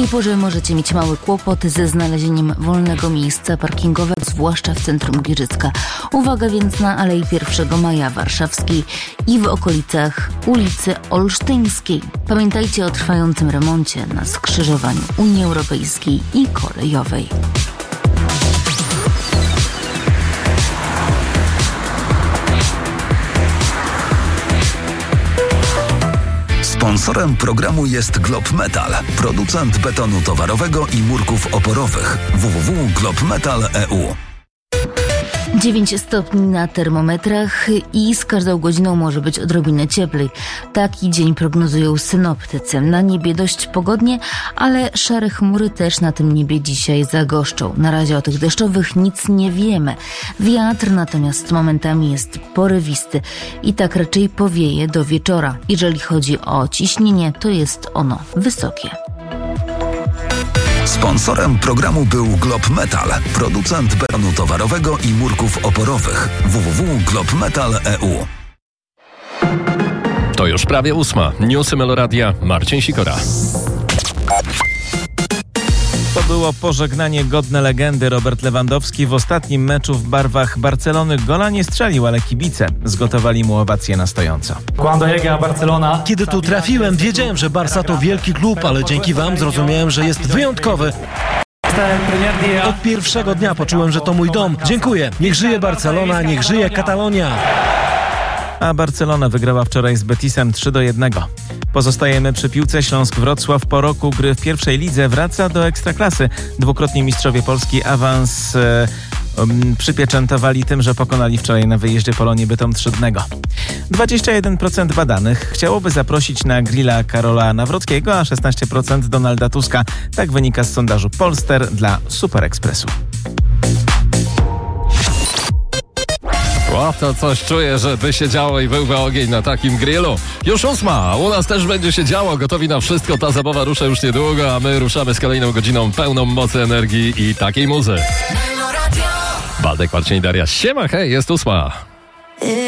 porze możecie mieć małe kłopoty ze znalezieniem wolnego miejsca parkingowego, zwłaszcza w centrum Giżycka. Uwaga więc na Alei 1 Maja Warszawskiej i w okolicach ulicy Olsztyńskiej. Pamiętajcie o trwającym remoncie na skrzyżowaniu Unii Europejskiej i kolejowej. Sponsorem programu jest Glob Metal, producent betonu towarowego i murków oporowych. www.globmetal.eu. 9 stopni na termometrach i z każdą godziną może być odrobinę cieplej. Taki dzień prognozują synoptycy. Na niebie dość pogodnie, ale szare chmury też na tym niebie dzisiaj zagoszczą. Na razie o tych deszczowych nic nie wiemy. Wiatr natomiast momentami jest porywisty i tak raczej powieje do wieczora. Jeżeli chodzi o ciśnienie, to jest ono wysokie. Sponsorem programu był Glob Metal, producent betonu towarowego i murków oporowych. www.globmetal.eu. To już prawie 8. Newsy Meloradia. Marcin Sikora. To było pożegnanie godne legendy. Robert Lewandowski w ostatnim meczu w barwach Barcelony gola nie strzelił, ale kibice zgotowali mu owację na stojąco. Kiedy tu trafiłem, wiedziałem, że Barca to wielki klub, ale dzięki wam zrozumiałem, że jest wyjątkowy. Od pierwszego dnia poczułem, że to mój dom. Dziękuję. Niech żyje Barcelona, niech żyje Katalonia. A Barcelona wygrała wczoraj z Betisem 3-1. Pozostajemy przy piłce. Śląsk-Wrocław po roku gry w pierwszej lidze wraca do Ekstraklasy. Dwukrotni mistrzowie Polski awans przypieczętowali tym, że pokonali wczoraj na wyjeździe Polonię Bytom 3-1. 21% badanych chciałoby zaprosić na grilla Karola Nawrockiego, a 16% Donalda Tuska. Tak wynika z sondażu Polster dla Super Expressu. O, to coś czuję, że by się działo i byłby ogień na takim grillu. Już 8. U nas też będzie się działo. Gotowi na wszystko. Ta zabawa rusza już niedługo, a my ruszamy z kolejną godziną pełną mocy, energii i takiej muzy. Waldek, Marcin i Daria. Siema, hej, jest 8.